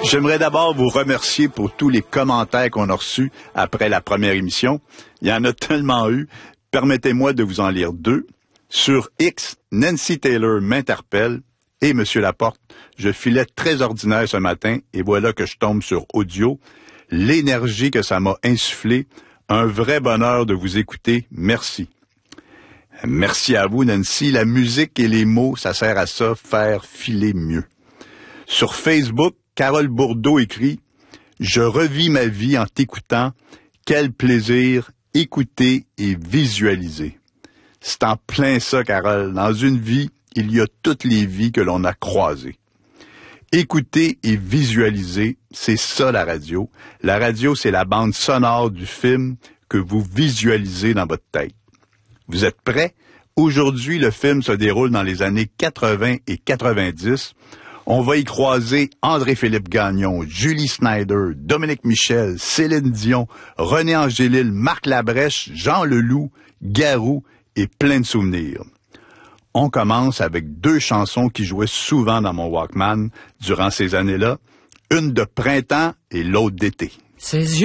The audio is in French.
J'aimerais d'abord vous remercier pour tous les commentaires qu'on a reçus après la première émission. Il y en a tellement eu. Permettez-moi de vous en lire 2. Sur X, Nancy Taylor m'interpelle. Et Monsieur Laporte, je filais très ordinaire ce matin et voilà que je tombe sur audio. L'énergie que ça m'a insufflé, un vrai bonheur de vous écouter. Merci. Merci à vous, Nancy. La musique et les mots, ça sert à ça, faire filer mieux. Sur Facebook, Carole Bourdeau écrit « Je revis ma vie en t'écoutant. Quel plaisir, écouter et visualiser. » C'est en plein ça, Carole. Dans une vie, il y a toutes les vies que l'on a croisées. Écouter et visualiser, c'est ça la radio. La radio, c'est la bande sonore du film que vous visualisez dans votre tête. Vous êtes prêts? Aujourd'hui, le film se déroule dans les années 80 et 90. On va y croiser André-Philippe Gagnon, Julie Snyder, Dominique Michel, Céline Dion, René Angélil, Marc Labrèche, Jean Leloup, Garou et plein de souvenirs. On commence avec 2 chansons qui jouaient souvent dans mon Walkman durant ces années-là, une de printemps et l'autre d'été. Ses yeux